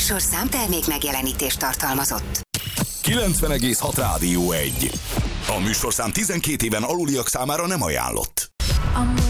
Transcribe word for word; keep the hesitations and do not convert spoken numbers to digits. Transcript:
műsorszám termék megjelenítést tartalmazott. kilencven egész hat Rádió egy. A műsorszám tizenkét éven aluliak számára nem ajánlott. Amor